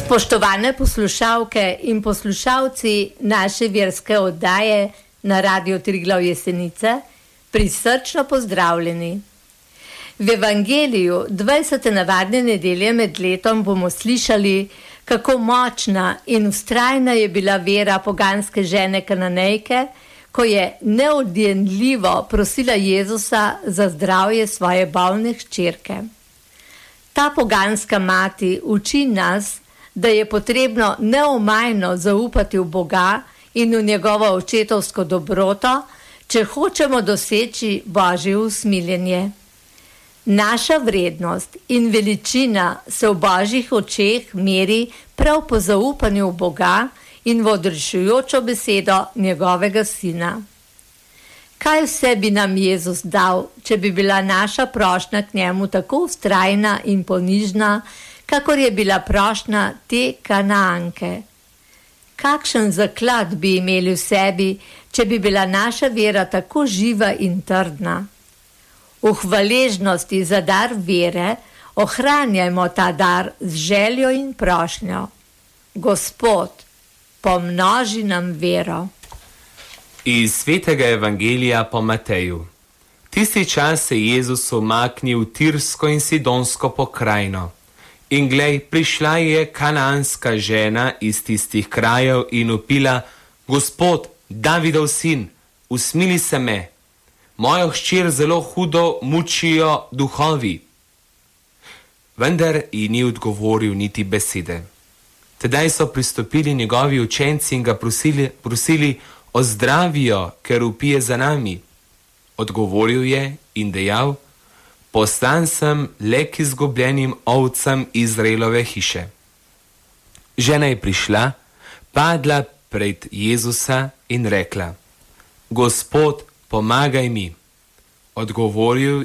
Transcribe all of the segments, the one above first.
Spoštovane poslušalke in poslušalci naše verske oddaje na Radio Triglav Jesenice, prisrčno pozdravljeni. V Evangeliju 20. navadne nedelje med letom bomo slišali, kako močna in vztrajna je bila vera poganske žene Kananejke, ko je neodjenljivo prosila Jezusa za zdravje svoje bolne hčerke. Ta poganska mati uči nas, da je potrebno neomajno zaupati v Boga in v njegovo očetovsko dobroto, če hočemo doseči Božje usmiljenje. Naša vrednost in veličina se v Božjih očeh meri prav po zaupanju v Boga in v odrešujočo besedo njegovega sina. Kaj vse bi nam Jezus dal, če bi bila naša prošnja k njemu tako vztrajna in ponižna, kakor je bila prošnja te Kanaanke? Kakšen zaklad bi imeli v sebi, če bi bila naša vera tako živa in trdna? V hvaležnosti za dar vere ohranjajmo ta dar z željo in prošnjo. Gospod, pomnoži nam vero. Iz svetega evangelija po Mateju. Tisti čas se je Jezus umaknil v Tirsko in Sidonsko pokrajino. In glej, prišla je kanaanska žena iz tistih krajev in vpila: Gospod, Davidov sin, usmili se me. Mojo hčer zelo hudo mučijo duhovi. Vendar ji ni odgovoril niti besede. Tedaj so pristopili njegovi učenci in ga prosili, ozdravijo, ker vpije za nami. Odgovoril je in dejal: Poslan sem le k izgubljenim ovcam Izraelove hiše. Žena je prišla, padla pred Jezusa in rekla: Gospod, pomagaj mi. Odgovoril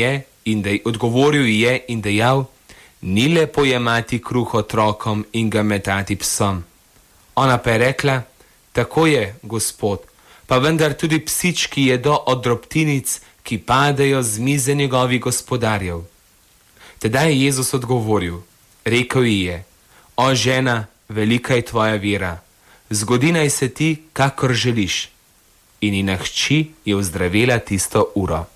je in dejal: Ni lepo jemati kruh otrokom in ga metati psom. Ona pa je rekla: Tako je, Gospod, pa vendar tudi psički jedo od drobtinic, ki padejo z mize njegovih gospodarjev. Tedaj je Jezus odgovoril, rekel ji je: O žena, velika je tvoja vera, zgodi naj se ti, kakor želiš. In njena hči je ozdravela tisto uro.